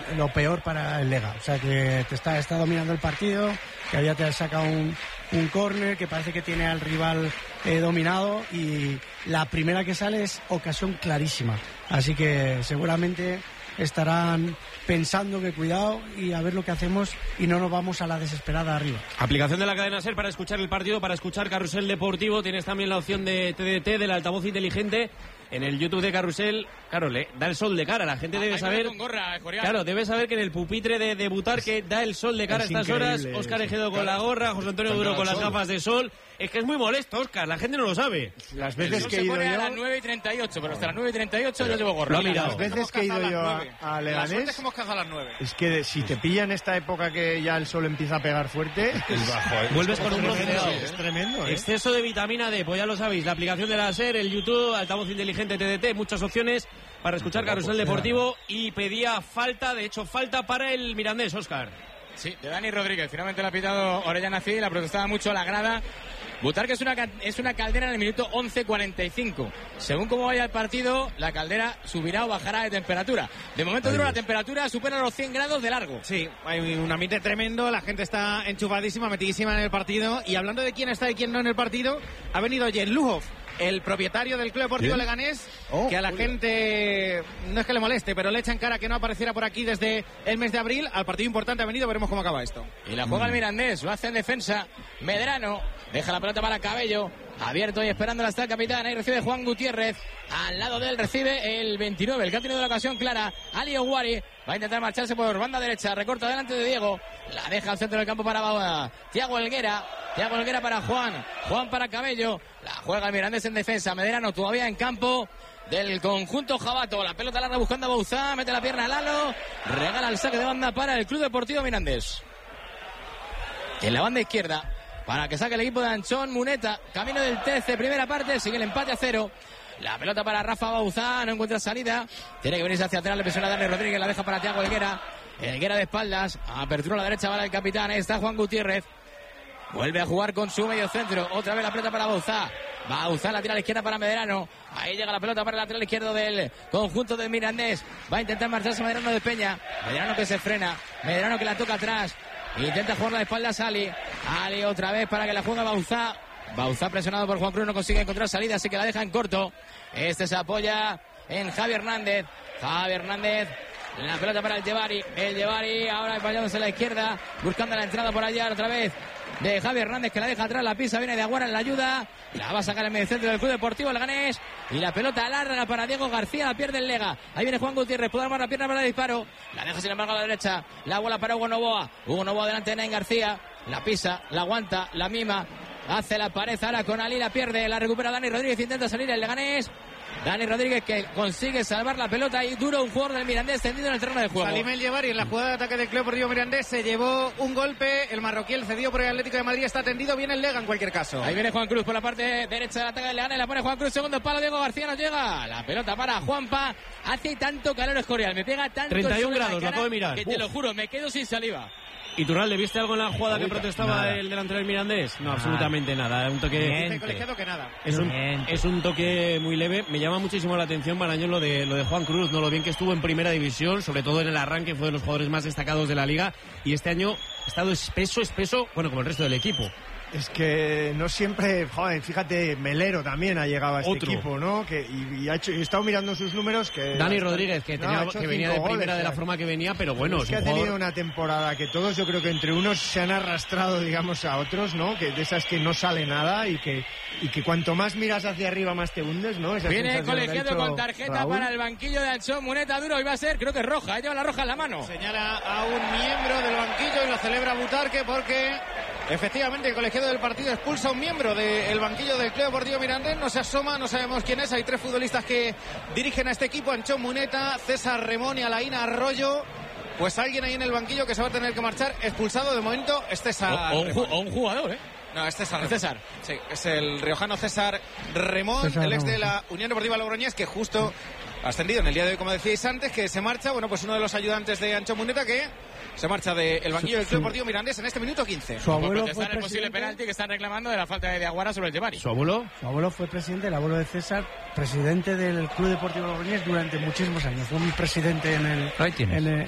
lo peor para el Lega. O sea, que te está dominando el partido, que ya te ha sacado un córner, que parece que tiene al rival dominado, y la primera que sale es ocasión clarísima. Así que seguramente estarán pensando que cuidado y a ver lo que hacemos y no nos vamos a la desesperada arriba. Aplicación de la cadena SER para escuchar el partido, para escuchar Carrusel Deportivo. Tienes también la opción de TDT, del altavoz inteligente. En el YouTube de Carrusel, claro, le da el sol de cara. La gente debe saber. Con gorra, claro, debe saber que en el pupitre de debutar que da el sol de cara a estas horas. Óscar Ejedo con la gorra, José Antonio Duro con las gafas de sol. Es que es muy molesto, Óscar, la gente no lo sabe. Las veces que he ido yo. A las 9:38, pero hasta las 9:38 yo llevo gorra. Lo he mirado. Las veces que he ido yo a Leganés. Es que hemos cazado a las 9. Es que si te pilla en esta época que ya el sol empieza a pegar fuerte, vuelves con un bronceado. Es tremendo, ¿eh? Exceso de vitamina D, pues ya lo sabéis. La aplicación de la SER, el YouTube, altavoz inteligente TDT, muchas opciones para escuchar Carrusel Deportivo. Y pedía falta, de hecho, falta para el Mirandés, Óscar. Sí, de Dani Rodríguez. Finalmente le ha pitado Orellana Cid, la protestaba mucho la grada. Butarque es una caldera en el minuto 11:45. Según cómo vaya el partido, la caldera subirá o bajará de temperatura. De momento la temperatura supera los 100 grados de largo. Sí, hay un ambiente tremendo, la gente está enchufadísima, metidísima en el partido. Y hablando de quién está y quién no en el partido, ha venido Jen Lujov, el propietario del Club Deportivo Leganés, que a la gente no es que le moleste, pero le echa en cara que no apareciera por aquí desde el mes de abril. Al partido importante ha venido, veremos cómo acaba esto. Y la juega el Mirandés, lo hace en defensa. Medrano deja la pelota para Cabello, abierto y esperándola hasta el capitán. Ahí recibe Juan Gutiérrez, al lado de él recibe el 29, el que ha tenido la ocasión clara, Ali Oguari. Va a intentar marcharse por banda derecha, recorta delante de Diego, la deja al centro del campo para Thiago Helguera para Juan para Cabello, la juega el Mirandés en defensa. Medrano todavía en campo del conjunto jabato, la pelota larga buscando a Bauzá, mete la pierna a Lalo, regala el saque de banda para el Club Deportivo Mirandés. En la banda izquierda, para que saque el equipo de Anchón Muneta, camino del 13, primera parte, sigue el empate a 0. La pelota para Rafa Bauzá, no encuentra salida, tiene que venirse hacia atrás, le presiona a Dani Rodríguez, la deja para Thiago Helguera de espaldas, apertura a la derecha para el capitán, ahí está Juan Gutiérrez, vuelve a jugar con su medio centro, otra vez la pelota para Bauzá la tira a la izquierda para Medrano, ahí llega la pelota para el lateral izquierdo del conjunto del Mirandés, va a intentar marcharse Medrano de Peña, Medrano que se frena, Medrano que la toca atrás, intenta jugar la espalda a Ali otra vez para que la juegue Bauzá presionado por Juan Cruz, no consigue encontrar salida, así que la deja en corto. Este se apoya en Javi Hernández, la pelota para el Llevari, ahora empallándose a la izquierda, buscando la entrada por allá otra vez de Javi Hernández, que la deja atrás, la pisa, viene de Aguara en la ayuda, la va a sacar en medio centro del Club Deportivo Leganés, y la pelota larga para Diego García, la pierde el Lega, ahí viene Juan Gutiérrez, puede armar la pierna para el disparo, la deja sin embargo a la derecha, la bola para Hugo Novoa delante de Nain García, la pisa, la aguanta, la mima, hace la pared ahora con Ali, la pierde, la recupera Dani Rodríguez, intenta salir el Leganés, Dani Rodríguez que consigue salvar la pelota y duro un jugador del Mirandés tendido en el terreno de juego. Salim El Llevari en la jugada de ataque del Club Deportivo Mirandés se llevó un golpe, el marroquí, el cedido por el Atlético de Madrid, está tendido, viene el Lega en cualquier caso. Ahí viene Juan Cruz por la parte derecha del ataque del Leganés, la pone Juan Cruz, segundo palo, Diego García no llega, la pelota para Juanpa, hace tanto calor Escorial, me pega tanto 31 grados, la lo acabo de mirar. Que te lo juro, me quedo sin saliva. Iturralde, ¿viste algo en la jugada que protestaba el delantero del Mirandés? No, absolutamente nada. Un toque. Es un toque muy leve. Me llama muchísimo la atención, Marañón, lo de Juan Cruz, ¿no? Lo bien que estuvo en primera división, sobre todo en el arranque, fue de los jugadores más destacados de la liga. Y este año ha estado espeso, bueno, como el resto del equipo. Es que no siempre, joder, fíjate, Melero también ha llegado a este equipo, ¿no? Y ha hecho, he estado mirando sus números que Dani Rodríguez, que venía de primera de la forma que venía, pero bueno, es que ha tenido una temporada que todos, yo creo que entre unos se han arrastrado, digamos, a otros, ¿no? Que de esas que no sale nada y que cuanto más miras hacia arriba más te hundes, ¿no? Viene Colegiado con tarjeta para el banquillo de Anchón Muneta, duro, y va a ser, creo que es roja, lleva la roja en la mano. Señala a un miembro del banquillo y lo celebra Butarque porque efectivamente el colegiado del partido expulsa a un miembro del banquillo del Club Deportivo Mirandés, no se asoma, no sabemos quién es, hay 3 futbolistas que dirigen a este equipo, Anchón Muneta, César Remón y Alaína Arroyo, pues alguien ahí en el banquillo que se va a tener que marchar, expulsado de momento es César. O un jugador, No, es César. Sí, es el riojano César Remón, el ex de la Unión Deportiva Logroñés, que justo ascendido en el día de hoy, como decíais antes, que se marcha, bueno, pues uno de los ayudantes de Anchón Muneta que se marcha del banquillo del Club Deportivo Mirandés en este minuto 15. Su abuelo fue el posible penalti que están reclamando de la falta de Aguara sobre el Llevari. ¿Su abuelo? Su abuelo fue presidente, el abuelo de César, presidente del Club Deportivo Logroñés durante muchísimos años. Fue un presidente en el